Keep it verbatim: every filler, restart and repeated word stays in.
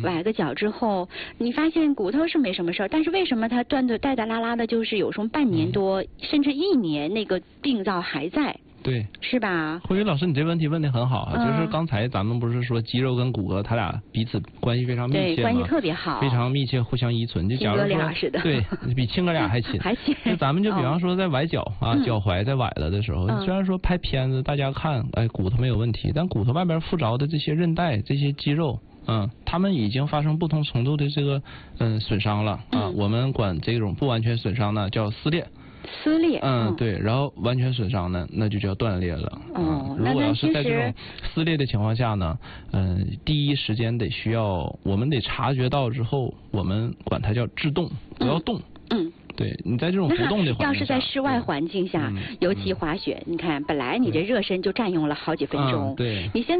崴个脚之后，你发现骨头是没什么事儿，但是为什么它断的带带拉拉的，就是有时候半年多、嗯、甚至一年，那个病灶还在。 对， 是吧？ 慧宇老师，你这问题问得很好啊、嗯！就是刚才咱们不是说肌肉跟骨骼，它俩彼此关系非常密切吗？ 对，关系特别好， 非常密切，互相依存。就假如说， 亲哥俩似的， 对，比亲哥俩还亲， 还亲。 就咱们就比方说在崴脚、哦、啊，脚踝在崴了的时候、嗯，虽然说拍片子大家看，哎，骨头没有问题，但骨头外边附着的这些韧带、这些肌肉。嗯，他们已经发生不同程度的这个嗯损伤了啊、嗯，我们管这种不完全损伤呢叫撕裂。 撕裂， 嗯， 嗯对，然后完全损伤呢，那就叫断裂了。 哦， 嗯、如果要是在这种撕裂的情况下呢，嗯、呃，第一时间得需要，我们得察觉到之后，我们管它叫制动，不要动。 嗯。嗯对，你在这种不动的环境下， 要是在室外环境下， 嗯、 尤其滑雪、嗯，你看本来你这热身就占用了好几分钟， 嗯、对， 你现在。